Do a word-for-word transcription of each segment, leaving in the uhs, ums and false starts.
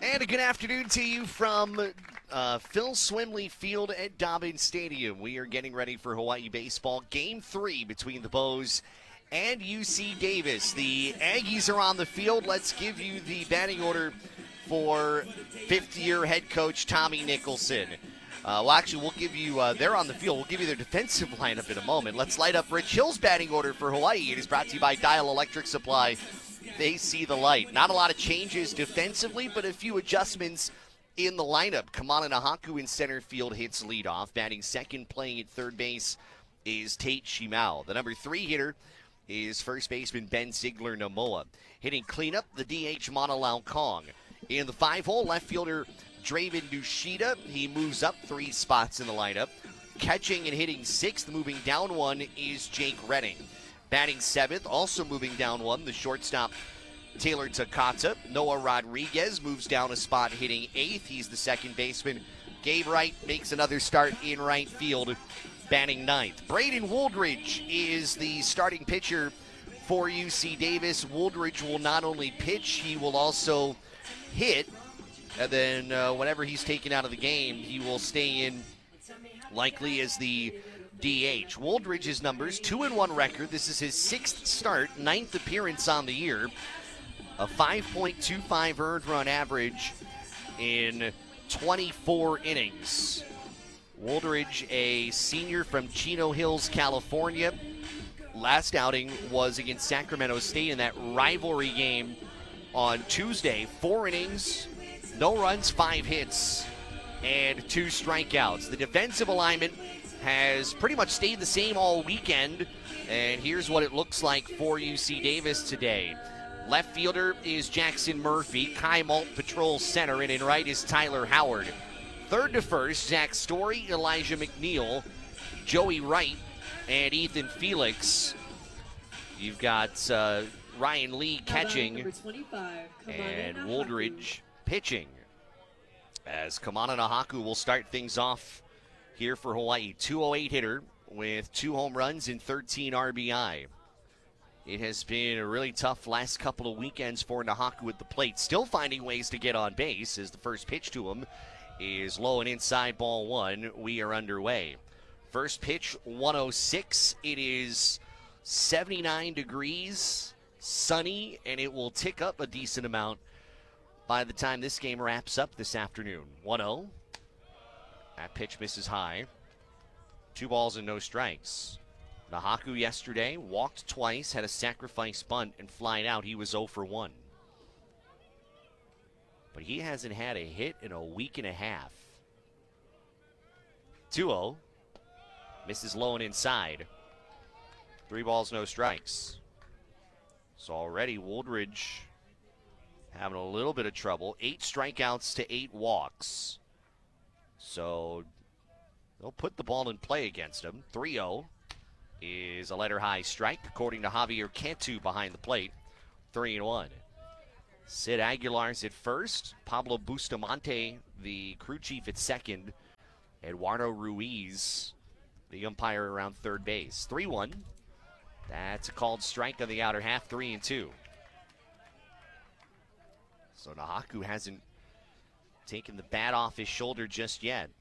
And a good afternoon to you from uh, Phil Swimley Field at Dobbins Stadium. We are getting ready for Hawaii baseball. Game three between the Bows and U C Davis. The Aggies are on the field. Let's give you the batting order for fifth-year head coach Tommy Nicholson. Uh, well, actually, we'll give you, uh, they're on the field. We'll give you their defensive lineup in a moment. Let's light up Rich Hill's batting order for Hawaii. It is brought to you by Dial Electric Supply. They see the light. Not a lot of changes defensively, but a few adjustments in the lineup. Kamana Nahaku in center field hits leadoff. Batting second, playing at third base, is Tate Shimao. The number three hitter is first baseman Ben Ziegler-Namoa. Hitting cleanup, the D H Manalau Kong. In the five-hole, left fielder Draven Nushida. He moves up three spots in the lineup. Catching and hitting sixth, moving down one, is Jake Redding. Batting seventh, also moving down one, the shortstop Taylor Takata. Noah Rodriguez moves down a spot, hitting eighth. He's the second baseman. Gabe Wright makes another start in right field, batting ninth. Braden Wooldridge is the starting pitcher for U C Davis. Wooldridge will not only pitch, he will also hit. And then uh, whenever he's taken out of the game, he will stay in likely as the D H. Wooldridge's numbers, two and one record. This is his sixth start, ninth appearance on the year. A five point two five earned run average in twenty-four innings. Wooldridge, a senior from Chino Hills, California. Last outing was against Sacramento State in that rivalry game on Tuesday. Four innings, no runs, five hits, and two strikeouts. The defensive alignment has pretty much stayed the same all weekend, and here's what it looks like for U C Davis today. Left fielder is Jackson Murphy. Kai Malt patrols center, and in right is Tyler Howard. Third to first, Zach Story, Elijah McNeil, Joey Wright, and Ethan Felix. You've got uh, Ryan Lee catching, and Wooldridge pitching, as Kamana Nahaku will start things off here for Hawaii. two oh eight hitter with two home runs and thirteen R B I. It has been a really tough last couple of weekends for Nahaku at the plate. Still finding ways to get on base as the first pitch to him is low and inside, ball one. We are underway. First pitch, one oh six. It is seventy-nine degrees, sunny, and it will tick up a decent amount by the time this game wraps up this afternoon. one oh. That pitch misses high. Two balls and no strikes. Nahaku yesterday walked twice, had a sacrifice bunt, and flying out. He was oh for one. But he hasn't had a hit in a week and a half. two oh. Misses low and inside. Three balls, no strikes. So already Wooldridge having a little bit of trouble. Eight strikeouts to eight walks. So they'll put the ball in play against him. three oh is a letter high strike, according to Javier Cantu behind the plate. three and one. Sid Aguilar's at first. Pablo Bustamante, the crew chief, at second. Eduardo Ruiz, the umpire, around third base. three one. That's a called strike on the outer half. three and two. So Nahaku hasn't taken the bat off his shoulder just yet.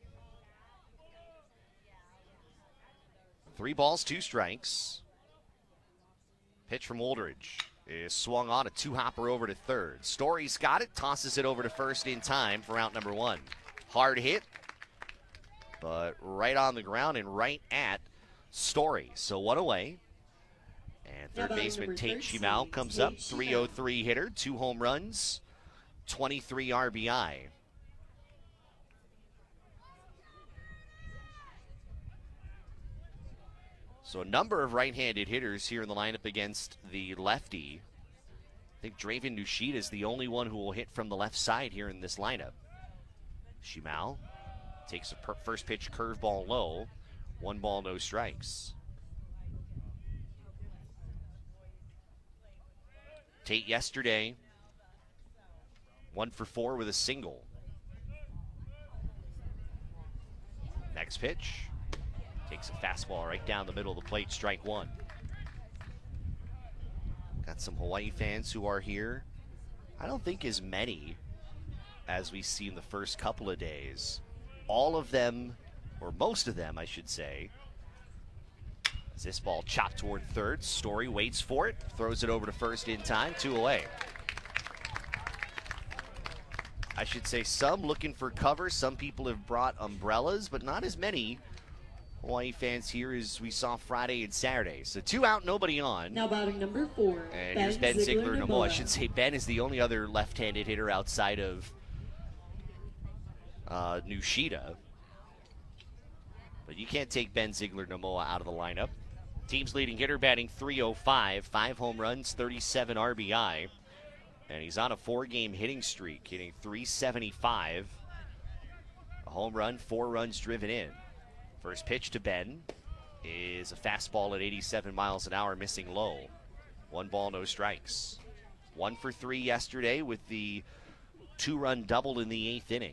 Three balls, two strikes. Pitch from Wooldridge is swung on, a two-hopper over to third. Story's got it, tosses it over to first in time for out number one. Hard hit, but right on the ground and right at Story. So one away. And third baseman Tate Shimao comes up, three oh three hitter, two home runs, twenty-three R B I. So a number of right-handed hitters here in the lineup against the lefty. I think Draven Nushida is the only one who will hit from the left side here in this lineup. Shimao takes a per- first pitch curveball low. One ball, no strikes. Tate yesterday, one for four with a single. Next pitch. Takes a fastball right down the middle of the plate, strike one. Got some Hawaii fans who are here. I don't think as many as we see in the first couple of days. All of them, or most of them, I should say. As this ball chopped toward third, Story waits for it, throws it over to first in time, two away. I should say some looking for cover. Some people have brought umbrellas, but not as many Hawaii fans here as we saw Friday and Saturday. So two out, nobody on. Now batting number four. And Ben here's Ben Ziegler Ziegler Nomoa. I should say Ben is the only other left-handed hitter outside of uh, Nushida. But you can't take Ben Ziegler Nomoa out of the lineup. Team's leading hitter batting three oh five, five home runs, thirty-seven R B I. And he's on a four-game hitting streak, hitting three seventy-five. A home run, four runs driven in. First pitch to Ben is a fastball at eighty-seven miles an hour, missing low. One ball, no strikes. One for three yesterday with the two-run double in the eighth inning.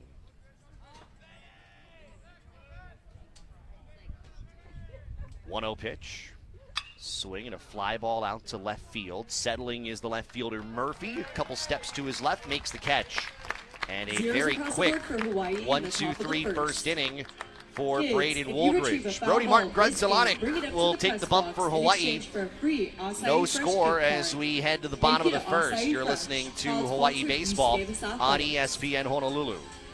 one oh pitch. Swing and a fly ball out to left field. Settling is the left fielder Murphy. A couple steps to his left, makes the catch. And a Zeros very quick one, two, three first. first inning for Kids, Braden Wooldridge. Brody Martin Grunzelanek will take the bump for Hawaii. For no score as we head to the bottom of the first. You're listening to Hawaii Baseball on E S P N Honolulu.